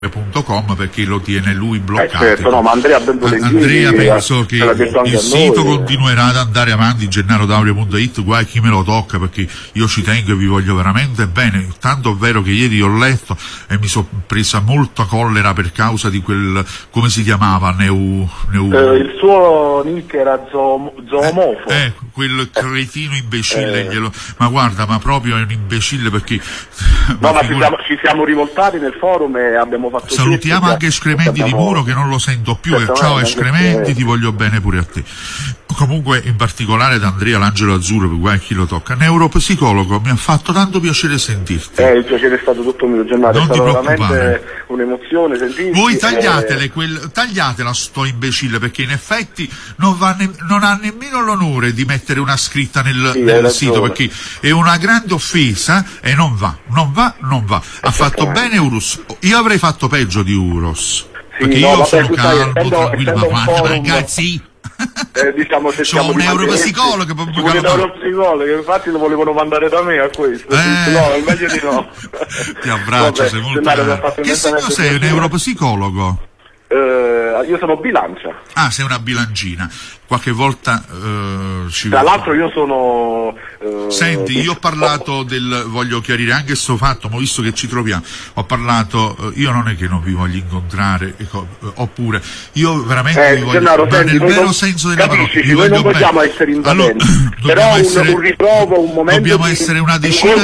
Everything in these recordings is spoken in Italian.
perché lo tiene lui bloccato. Certo, no, ma Andrea penso che il sito continuerà ad andare avanti, gennarodaurio.it, guai chi me lo tocca, perché io ci tengo e vi voglio veramente bene, tanto è vero che ieri ho letto e mi sono presa molta collera per causa di quel, come si chiamava, il suo nick era zoomofo. Quel cretino imbecille, ma guarda, ma proprio è un imbecille, perché no, ma ci siamo rivoltati nel forum e abbiamo fatto. Salutiamo anche Escrementi di Muro, che non lo sento più, e ciao Escrementi, ti voglio bene pure a te. Comunque, in particolare da Andrea l'Angelo Azzurro, per guai chi lo tocca, neuropsicologo, mi ha fatto tanto piacere sentirti. Il piacere è stato tutto mio, Gennaro, è stato veramente un'emozione sentirti. Voi tagliatela sto imbecille, perché in effetti non ha nemmeno l'onore di mettere una scritta nel sito, perché è una grande offesa e non va. Ha fatto bene Urus, io avrei fatto peggio di Uros, perché io sono calmo, tranquillo, ma guarda ragazzi, diciamo, se c'ho un neuropsicologo, infatti lo volevano mandare da me a questo. No, invece di no. Ti abbraccio, sei molto bene. Che segno sei, un neuropsicologo? Io sono bilancia. Ah, sei una bilancina. Qualche volta tra l'altro io sono senti, io ho parlato voglio chiarire anche sto fatto, ma visto che ci troviamo, ho parlato, io non è che non vi voglio incontrare, oppure io veramente vi voglio, Gennaro, ma nel vero senso della parola, noi non possiamo essere invadenti, però un ritrovo, un momento dobbiamo essere una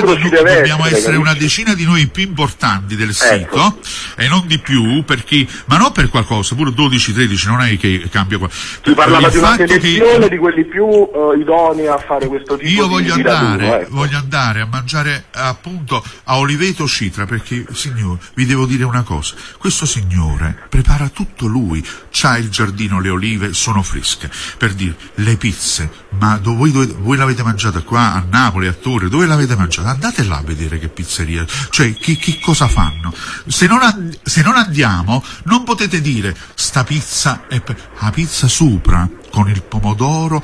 decina di noi più importanti del sito, e non di più, perché, ma non per qualcosa, pure 12-13 non è che cambia qua. Si parlava di una selezione di quelli più idonei a fare questo tipo io voglio andare a mangiare appunto a Oliveto Citra, perché signore, vi devo dire una cosa, questo signore prepara tutto lui, c'ha il giardino, le olive sono fresche, per dire, le pizze, ma voi l'avete mangiata qua a Napoli, a Torre, dove l'avete mangiata? Andate là a vedere che pizzeria, cioè che cosa fanno. Se non andiamo non potete dire sta pizza è la pizza sopra con il pomodoro,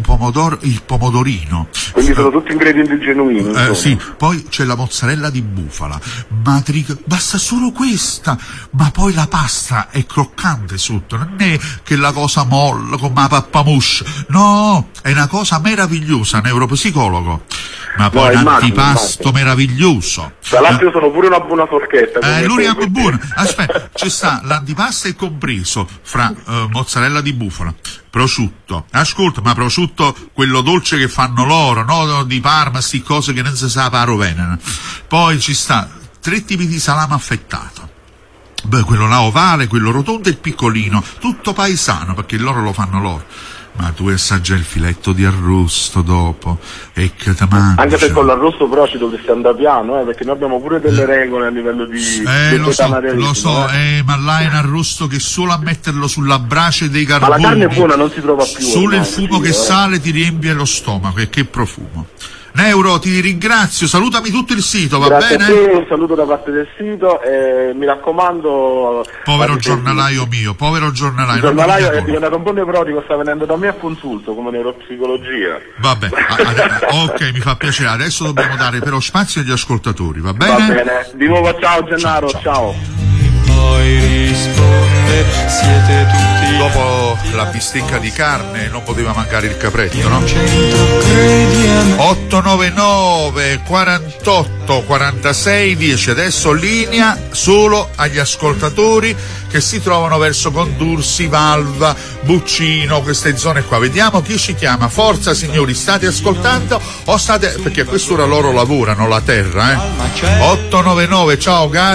il pomodorino. Quindi sono tutti ingredienti genuini. Sì, poi c'è la mozzarella di bufala, basta solo questa, ma poi la pasta è croccante sotto, non è che la cosa molla come la pappamuscia, no, è una cosa meravigliosa, neuropsicologo. Ma poi un antipasto meraviglioso. Tra l'altro io sono pure una buona forchetta. Lui è buono. Aspetta, ci sta l'antipasto è compreso fra mozzarella di bufala, prosciutto. Ascolta, ma prosciutto quello dolce che fanno loro, no, di Parma, sti cose che non si sa paro bene. Poi ci sta 3 tipi di salame affettato. Quello là ovale, quello rotondo e il piccolino, tutto paesano, perché loro lo fanno loro. Ma tu assaggia il filetto di arrosto dopo e che te mangi. Anche se con l'arrosto però ci dovresti andare piano, perché noi abbiamo pure delle regole a livello di lo so, ma là è un arrosto che solo a metterlo sulla brace dei carboni, ma la carne è buona, non si trova più. Solo il fumo che sale ti riempie lo stomaco, e che profumo. Neuro, ti ringrazio, salutami tutto il sito, va Grazie bene? A te, un saluto da parte del sito e mi raccomando. Povero giornalaio mio, povero giornalaio. Il giornalaio è diventato un po' nevrotico, sta venendo da me a consulto come neuropsicologia. Vabbè, ok, mi fa piacere, adesso dobbiamo dare però spazio agli ascoltatori, va bene? Va bene, di nuovo ciao Gennaro, ciao. Poi risponde, siete tutti. Dopo la bistecca di carne non poteva mancare il capretto, no? 899 48 46 10. Adesso linea solo agli ascoltatori che si trovano verso Condursi, Valva, Buccino, queste zone qua. Vediamo chi ci chiama. Forza signori, state ascoltando o state, perché a quest'ora loro lavorano la terra, 899, ciao Gary.